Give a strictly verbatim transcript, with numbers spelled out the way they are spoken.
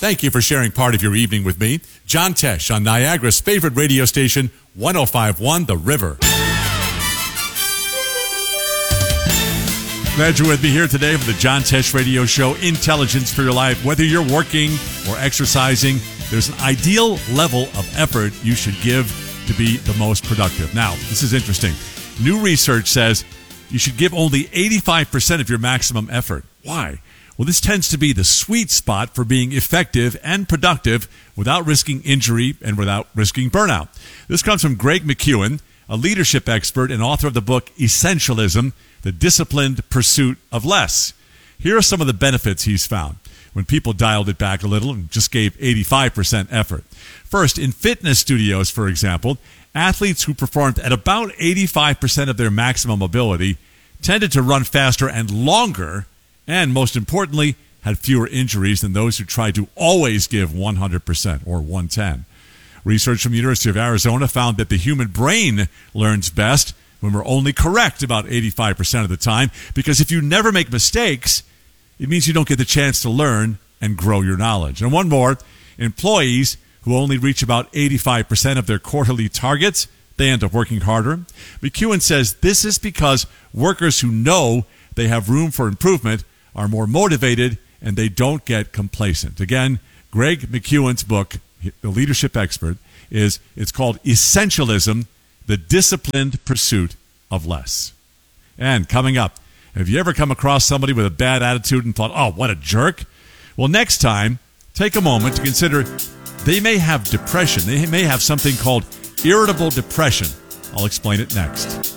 Thank you for sharing part of your evening with me, John Tesh, on Niagara's favorite radio station, one oh five point one The River. Glad you're with me here today for the John Tesh Radio Show, Intelligence for Your Life. Whether you're working or exercising, there's an ideal level of effort you should give to be the most productive. Now, this is interesting. New research says you should give only eighty-five percent of your maximum effort. Why? Well, this tends to be the sweet spot for being effective and productive without risking injury and without risking burnout. This comes from Greg McKeown, a leadership expert and author of the book Essentialism, The Disciplined Pursuit of Less. Here are some of the benefits he's found when people dialed it back a little and just gave eighty-five percent effort. First, in fitness studios, for example, athletes who performed at about eighty-five percent of their maximum ability tended to run faster and longer, and most importantly, had fewer injuries than those who tried to always give one hundred percent or one hundred ten. Research from the University of Arizona found that the human brain learns best when we're only correct about eighty-five percent of the time, because if you never make mistakes, it means you don't get the chance to learn and grow your knowledge. And one more, employees who only reach about eighty-five percent of their quarterly targets, they end up working harder. McKeown says this is because workers who know they have room for improvement are more motivated and they don't get complacent. Again, Greg McKeown's book, The Leadership Expert, is it's called Essentialism, The Disciplined Pursuit of Less. And coming up, have you ever come across somebody with a bad attitude and thought, oh, what a jerk? Well, next time, take a moment to consider they may have depression. They may have something called irritable depression. I'll explain it next.